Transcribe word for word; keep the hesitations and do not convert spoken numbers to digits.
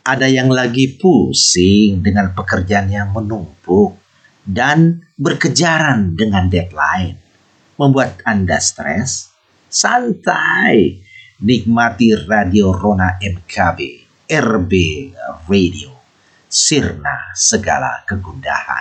Ada yang lagi pusing dengan pekerjaan yang menumpuk dan berkejaran dengan deadline. Membuat Anda stres? Santai. Nikmati Radio Rona M K B, R B Radio. Sirna segala kegundahan.